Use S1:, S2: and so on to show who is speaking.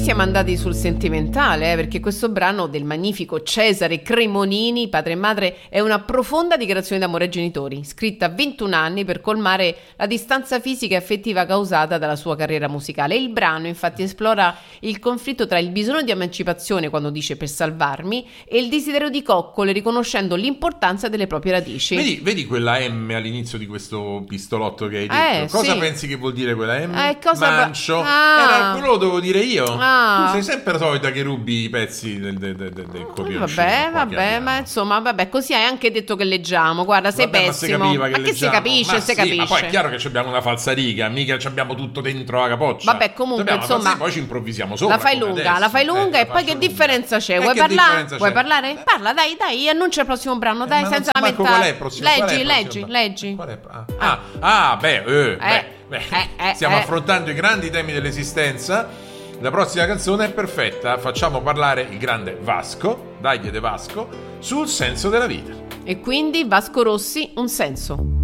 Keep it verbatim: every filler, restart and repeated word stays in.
S1: siamo andati sul sentimentale, eh, perché questo brano del magnifico Cesare Cremonini, padre e madre, è una profonda dichiarazione d'amore ai genitori, scritta a ventuno anni per colmare la distanza fisica e affettiva causata dalla sua carriera musicale. Il brano infatti esplora il conflitto tra il bisogno di emancipazione, quando dice per salvarmi, e il desiderio di coccole, riconoscendo l'importanza delle proprie radici.
S2: Vedi, vedi quella M all'inizio di questo pistolotto che hai detto?
S1: Eh,
S2: cosa
S1: sì.
S2: pensi che vuol dire quella M?
S1: Eh, cosa...
S2: Mancio.
S1: Ah.
S2: Era, quello lo devo dire io.
S1: Ah.
S2: Tu sei sempre la solita che rubi i pezzi del, del, del, del copioncino.
S1: Vabbè, vabbè, ma insomma, vabbè, così hai anche detto che leggiamo. Guarda, sei
S2: vabbè,
S1: pessimo.
S2: Ma, si capiva che
S1: ma che si capisce,
S2: ma
S1: si
S2: sì,
S1: capisce.
S2: Ma poi è chiaro che abbiamo una falsa riga, mica abbiamo tutto dentro la capoccia.
S1: Vabbè, comunque,
S2: Dobbiamo,
S1: insomma,
S2: sì, poi ci improvvisiamo sopra.
S1: La fai lunga,
S2: adesso.
S1: la fai lunga
S2: eh,
S1: e poi che
S2: lunga.
S1: differenza c'è?
S2: Eh,
S1: Vuoi
S2: che
S1: parlare?
S2: differenza
S1: Vuoi
S2: c'è?
S1: parlare?
S2: Eh.
S1: Parla, dai, dai, annuncia il prossimo brano, dai,
S2: Eh, ma
S1: senza
S2: non so manco
S1: lamentare.
S2: qual è il prossimo- qual è
S1: Leggi,
S2: il prossimo
S1: leggi,
S2: brano?
S1: leggi.
S2: Qual è? Ah, ah, beh, eh, beh, beh.
S1: eh, eh,
S2: stiamo
S1: eh.
S2: affrontando i grandi temi dell'esistenza. La prossima canzone è perfetta. Facciamo parlare il grande Vasco, Dagli de Vasco, sul senso della vita.
S1: E quindi Vasco Rossi, un senso.